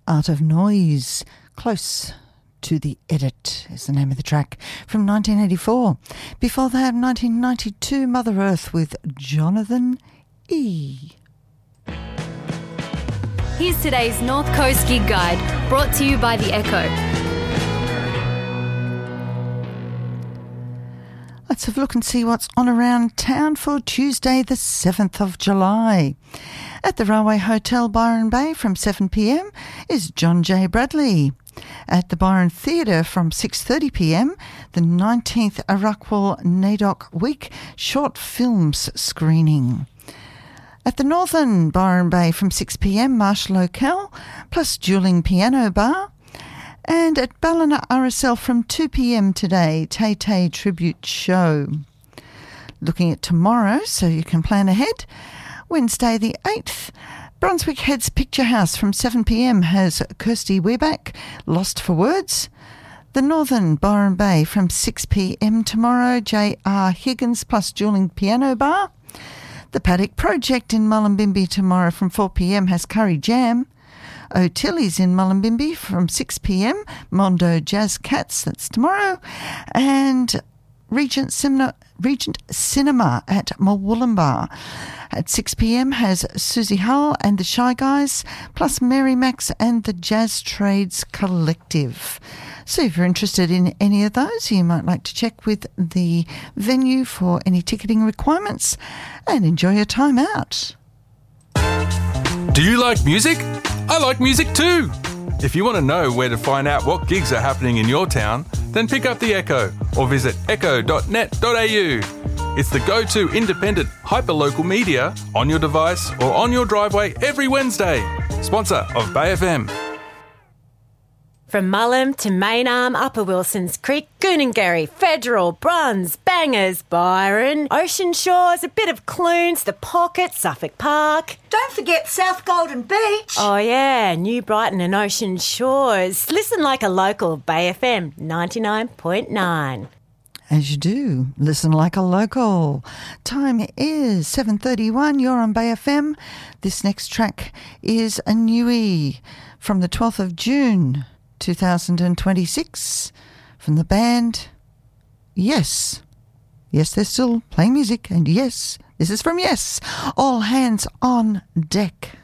Art of Noise. Close to the Edit is the name of the track from 1984. Before that, 1992, Mother Earth with Jonathan E. Here's today's North Coast Gig Guide, brought to you by The Echo. Let's have a look and see what's on around town for Tuesday the 7th of July. At the Railway Hotel Byron Bay from 7pm is John J. Bradley. At the Byron Theatre from 6:30pm, the 19th Arakwal NAIDOC Week Short Films screening. At the Northern Byron Bay from 6pm, Marsh Locale plus Dueling Piano Bar. And at Ballina RSL from 2pm today, Tay Tay Tribute Show. Looking at tomorrow so you can plan ahead, Wednesday the 8th, Brunswick Heads Picture House from 7pm has Kirsty Weirback, Lost for Words. The Northern Byron Bay from 6pm tomorrow, J.R. Higgins plus Dueling Piano Bar. The Paddock Project in Mullumbimby tomorrow from 4pm has Curry Jam. O'Tilly's in Mullumbimby from 6pm, Mondo Jazz Cats, that's tomorrow. And Regent Cinema at Murwillumbah at 6pm has Susie Hull and the Shy Guys, plus Mary Max and the Jazz Trades Collective. So if you're interested in any of those, you might like to check with the venue for any ticketing requirements and enjoy your time out. Do you like music? I like music too! If you want to know where to find out what gigs are happening in your town, then pick up The Echo or visit echo.net.au. It's the go-to independent, hyperlocal media on your device or on your driveway every Wednesday. Sponsor of Bay FM. From Mullum to Maynarm, Upper Wilsons Creek, Goonangarry, Federal, Bruns, Bangers, Byron, Ocean Shores, a bit of Clunes, The Pocket, Suffolk Park. Don't forget South Golden Beach. Oh yeah, New Brighton and Ocean Shores. Listen like a local, Bay FM 99.9. As you do, listen like a local. Time is 7:31. You're on Bay FM. This next track is a newie from the 12th of June, 2026, from the band Yes. Yes, they're still playing music, and yes, this is from Yes. All Hands on Deck.